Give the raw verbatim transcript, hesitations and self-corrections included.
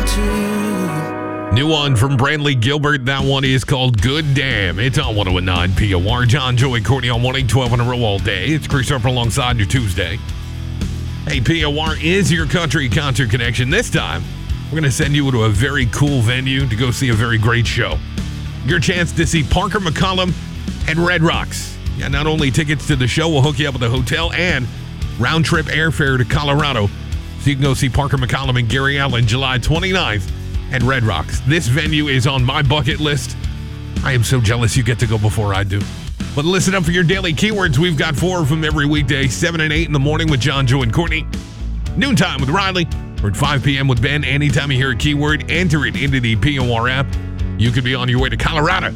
to. New one from Brantley Gilbert. That one is called Good Damn. It's on one oh nine P O R. John, Joey, Courtney on morning, twelve in a row all day. It's Chris Harper alongside your Tuesday. Hey, P O R is your country concert connection. This time, we're going to send you to a very cool venue to go see a very great show. Your chance to see Parker McCollum and Red Rocks. Yeah, not only tickets to the show, we'll hook you up with a hotel and round-trip airfare to Colorado so you can go see Parker McCollum and Gary Allen July twenty-ninth at Red Rocks. This venue is on my bucket list. I am so jealous you get to go before I do. But listen up for your daily keywords. We've got four of them every weekday, seven and eight in the morning with John, Joe, and Courtney. Noontime with Riley, or at five p.m. with Ben. Anytime you hear a keyword, enter it into the P O R app. You could be on your way to Colorado